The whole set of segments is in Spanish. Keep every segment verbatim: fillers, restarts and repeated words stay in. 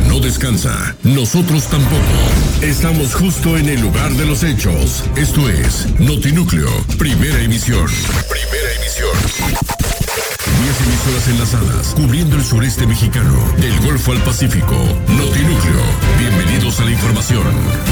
no descansa, nosotros tampoco. Estamos justo en el lugar de los hechos. Esto es Notinúcleo, primera emisión. Primera emisión. Diez emisoras enlazadas, cubriendo el sureste mexicano, del Golfo al Pacífico. Notinúcleo, bienvenidos a la información.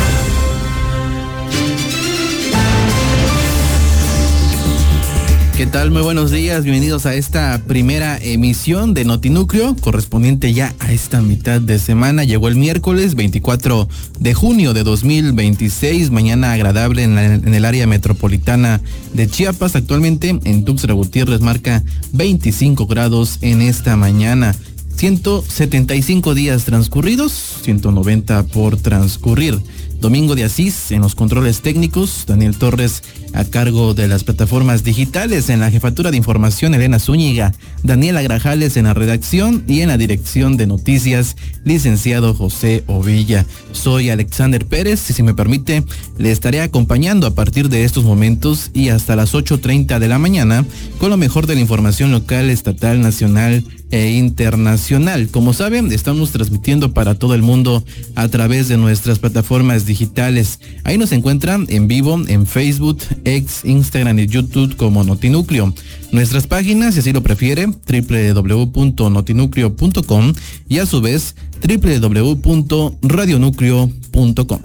¿Qué tal? Muy buenos días, bienvenidos a esta primera emisión de Notinúcleo, correspondiente ya a esta mitad de semana. Llegó el miércoles veinticuatro de junio de dos mil veintiséis, mañana agradable en, la, en el área metropolitana de Chiapas. Actualmente en Tuxtla Gutiérrez marca veinticinco grados en esta mañana. ciento setenta y cinco días transcurridos, ciento noventa por transcurrir. Domingo de Asís en los controles técnicos, Daniel Torres a cargo de las plataformas digitales, en la jefatura de información Elena Zúñiga, Daniela Grajales en la redacción y en la dirección de noticias, licenciado José Ovilla. Soy Alexander Pérez y si me permite, le estaré acompañando a partir de estos momentos y hasta las ocho treinta de la mañana con lo mejor de la información local, estatal, nacional e internacional. Como saben, estamos transmitiendo para todo el mundo a través de nuestras plataformas digitales. Ahí nos encuentran en vivo en Facebook, X, Instagram y YouTube como Notinúcleo. Nuestras páginas, si así lo prefiere, doble u doble u doble u punto notinúcleo punto com y a su vez doble u doble u doble u punto radionúcleo punto com.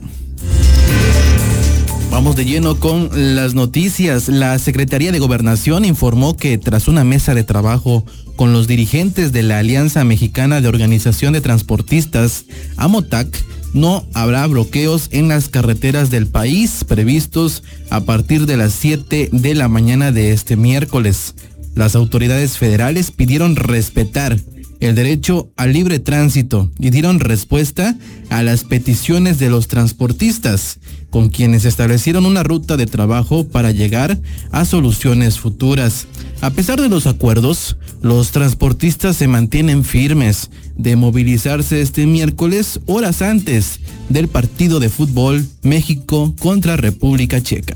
Vamos de lleno con las noticias. La Secretaría de Gobernación informó que tras una mesa de trabajo con los dirigentes de la Alianza Mexicana de Organización de Transportistas, AMOTAC, no habrá bloqueos en las carreteras del país previstos a partir de las siete de la mañana de este miércoles. Las autoridades federales pidieron respetar el derecho al libre tránsito y dieron respuesta a las peticiones de los transportistas, con quienes establecieron una ruta de trabajo para llegar a soluciones futuras. A pesar de los acuerdos, los transportistas se mantienen firmes de movilizarse este miércoles, horas antes del partido de fútbol México contra República Checa.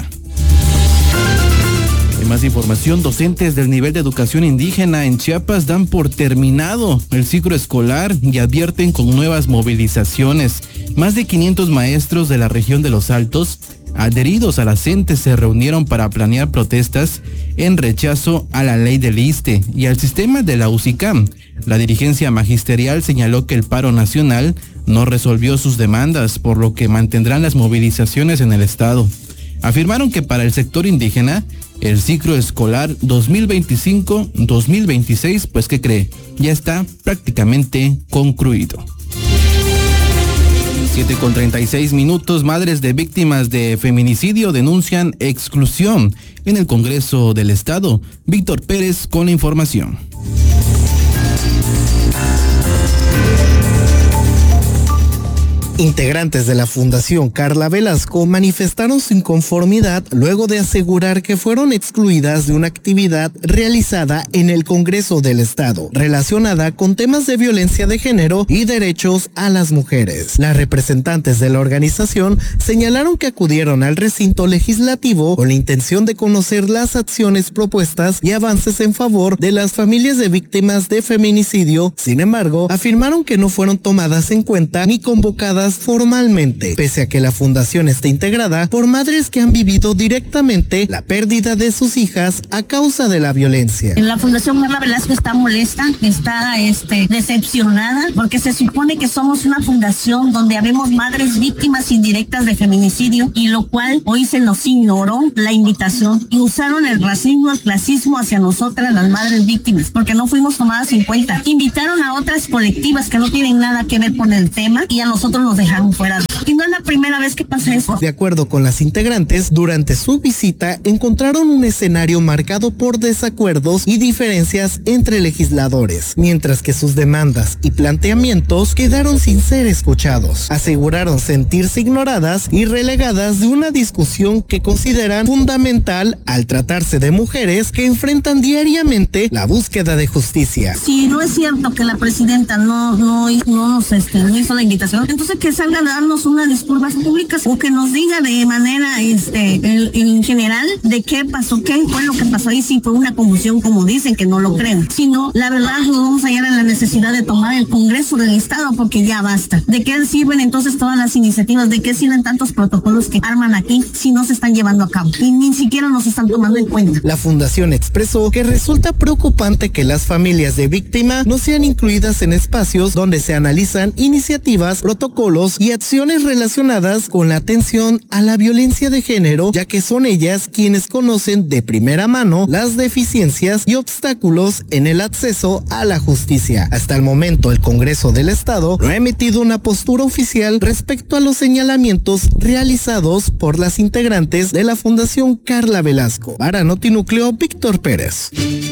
En más información, docentes del nivel de educación indígena en Chiapas dan por terminado el ciclo escolar y advierten con nuevas movilizaciones. Más de quinientos maestros de la región de Los Altos, adheridos a la CENTE, se reunieron para planear protestas en rechazo a la ley del ISSSTE y al sistema de la UCICAM. La dirigencia magisterial señaló que el paro nacional no resolvió sus demandas, por lo que mantendrán las movilizaciones en el estado. Afirmaron que para el sector indígena, el ciclo escolar dos mil veinticinco dos mil veintiséis, pues ¿qué cree? Ya está prácticamente concluido. siete con treinta y seis minutos, madres de víctimas de feminicidio denuncian exclusión en el Congreso del Estado. Víctor Pérez con la información. Integrantes de la Fundación Carla Velasco manifestaron su inconformidad luego de asegurar que fueron excluidas de una actividad realizada en el Congreso del Estado, relacionada con temas de violencia de género y derechos a las mujeres. Las representantes de la organización señalaron que acudieron al recinto legislativo con la intención de conocer las acciones propuestas y avances en favor de las familias de víctimas de feminicidio. Sin embargo, afirmaron que no fueron tomadas en cuenta ni convocadas formalmente, pese a que la fundación está integrada por madres que han vivido directamente la pérdida de sus hijas a causa de la violencia. La Fundación Carla Velasco está molesta, está este, decepcionada, porque se supone que somos una fundación donde habemos madres víctimas indirectas de feminicidio, y lo cual hoy se nos ignoró la invitación y usaron el racismo, el clasismo hacia nosotras, las madres víctimas, porque no fuimos tomadas en cuenta. Invitaron a otras colectivas que no tienen nada que ver con el tema y a nosotros nos dejaron fuera. Y no es la primera vez que pasa eso. De acuerdo con las integrantes, durante su visita encontraron un escenario marcado por desacuerdos y diferencias entre legisladores, mientras que sus demandas y planteamientos quedaron sin ser escuchados. Aseguraron sentirse ignoradas y relegadas de una discusión que consideran fundamental al tratarse de mujeres que enfrentan diariamente la búsqueda de justicia. Si no es cierto que la presidenta no, no, no nos este, no hizo la invitación, entonces que salgan a darnos unas disculpas públicas o que nos diga de manera este en, en general de qué pasó, qué fue lo que pasó ahí, si fue una confusión como dicen, que no lo creen. Si no, la verdad nos vamos a hallar en la necesidad de tomar el Congreso del Estado porque ya basta. ¿De qué sirven entonces todas las iniciativas? ¿De qué sirven tantos protocolos que arman aquí si no se están llevando a cabo? Y ni siquiera nos están tomando en cuenta. La Fundación expresó que resulta preocupante que las familias de víctima no sean incluidas en espacios donde se analizan iniciativas, protocolos y acciones relacionadas con la atención a la violencia de género, ya que son ellas quienes conocen de primera mano las deficiencias y obstáculos en el acceso a la justicia. Hasta el momento, el Congreso del Estado no ha emitido una postura oficial respecto a los señalamientos realizados por las integrantes de la Fundación Carla Velasco. Para Notinúcleo, Víctor Pérez.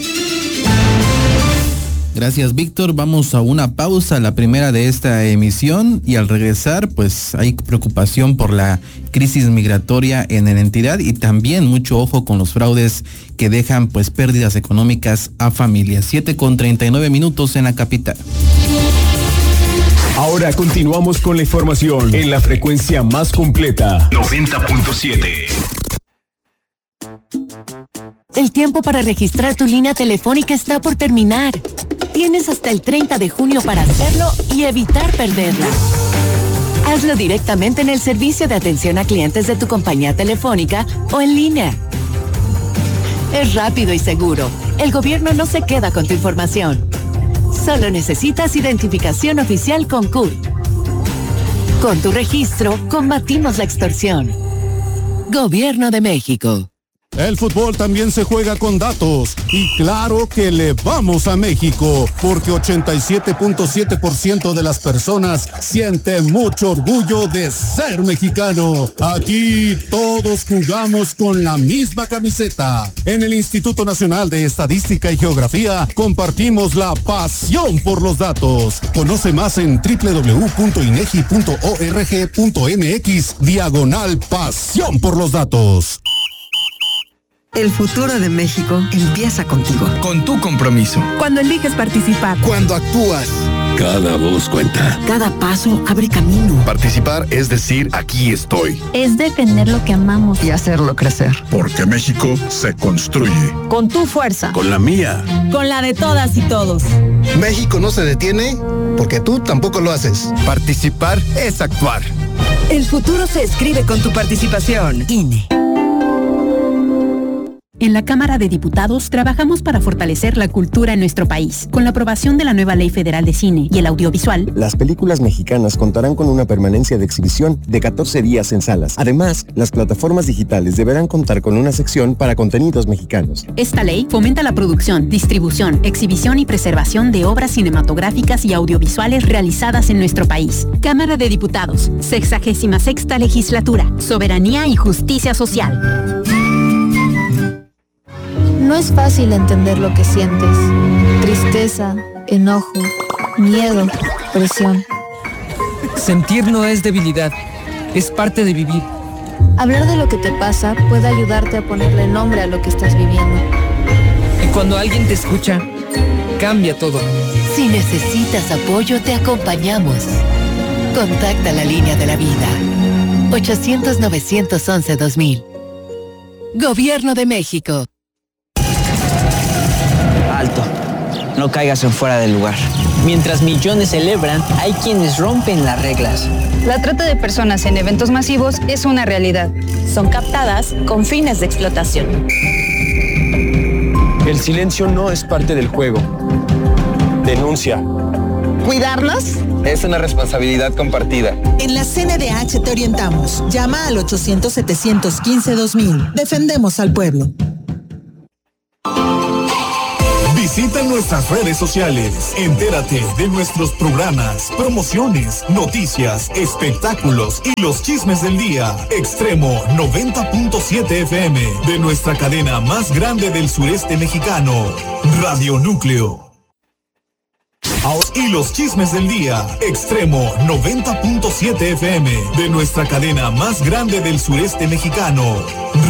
Gracias, Víctor. Vamos a una pausa, la primera de esta emisión, y al regresar, pues hay preocupación por la crisis migratoria en la entidad y también mucho ojo con los fraudes que dejan pues pérdidas económicas a familias. siete con treinta y nueve minutos en la capital. Ahora continuamos con la información en la frecuencia más completa. noventa punto siete. El tiempo para registrar tu línea telefónica está por terminar. Tienes hasta el treinta de junio para hacerlo y evitar perderla. Hazlo directamente en el servicio de atención a clientes de tu compañía telefónica o en línea. Es rápido y seguro. El gobierno no se queda con tu información. Solo necesitas identificación oficial con C U R. Con tu registro, combatimos la extorsión. Gobierno de México. El fútbol también se juega con datos y claro que le vamos a México porque ochenta y siete punto siete por ciento de las personas sienten mucho orgullo de ser mexicano. Aquí todos jugamos con la misma camiseta. En el Instituto Nacional de Estadística y Geografía compartimos la pasión por los datos. Conoce más en doble u doble u doble u punto inegi punto org punto mx diagonal pasión por los datos. El futuro de México empieza contigo. Con tu compromiso. Cuando eliges participar. Cuando actúas. Cada voz cuenta. Cada paso abre camino. Participar es decir, aquí estoy. Es defender lo que amamos. Y hacerlo crecer. Porque México se construye. Con tu fuerza. Con la mía. Con la de todas y todos. México no se detiene porque tú tampoco lo haces. Participar es actuar. El futuro se escribe con tu participación. I N E. En la Cámara de Diputados trabajamos para fortalecer la cultura en nuestro país. Con la aprobación de la nueva Ley Federal de Cine y el Audiovisual, las películas mexicanas contarán con una permanencia de exhibición de catorce días en salas. Además, las plataformas digitales deberán contar con una sección para contenidos mexicanos. Esta ley fomenta la producción, distribución, exhibición y preservación de obras cinematográficas y audiovisuales realizadas en nuestro país. Cámara de Diputados, sexagésima sexta legislatura, soberanía y justicia social. No es fácil entender lo que sientes. Tristeza, enojo, miedo, presión. Sentir no es debilidad, es parte de vivir. Hablar de lo que te pasa puede ayudarte a ponerle nombre a lo que estás viviendo. Y cuando alguien te escucha, cambia todo. Si necesitas apoyo, te acompañamos. Contacta la línea de la vida. ochocientos, novecientos once, dos mil. Gobierno de México. Alto, no caigas en fuera del lugar. Mientras millones celebran, hay quienes rompen las reglas. La trata de personas en eventos masivos es una realidad. Son captadas con fines de explotación. El silencio no es parte del juego. Denuncia. ¿Cuidarnos? Es una responsabilidad compartida. En la C N D H te orientamos. Llama al ochocientos, setecientos quince, dos mil. Defendemos al pueblo. Visita nuestras redes sociales, entérate de nuestros programas, promociones, noticias, espectáculos y los chismes del día. Extremo noventa punto siete F M de nuestra cadena más grande del sureste mexicano, Radio Núcleo. Y los chismes del día, Extremo noventa punto siete F M de nuestra cadena más grande del sureste mexicano,